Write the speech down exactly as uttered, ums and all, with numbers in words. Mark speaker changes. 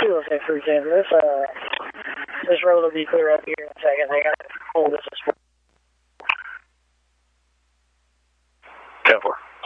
Speaker 1: Kilo six three ten. This, uh, this road will be clear up here in a second. I got to hold this as well.
Speaker 2: ten four.